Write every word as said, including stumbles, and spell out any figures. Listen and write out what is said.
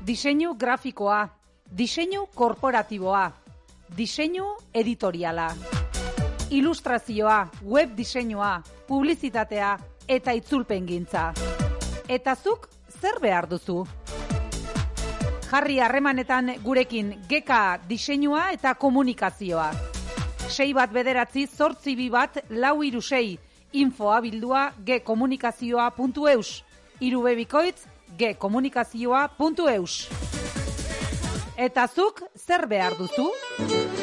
Diseinu grafikoa, diseinu korporatiboa, diseinu editoriala, ilustrazioa, web diseinua, publizitatea eta itzulpengintza. Eta zuk zer behar duzu? Jarri harremanetan gurekin Geka diseinua eta komunikazioa. Sei bat bederatzi zortzi bi bat lau hiru sei infoa bildua gekomunikazioa puntu eus. Hiru bebikoitz gekomunikazioa puntu eus. Eta zuk zer behar duzu?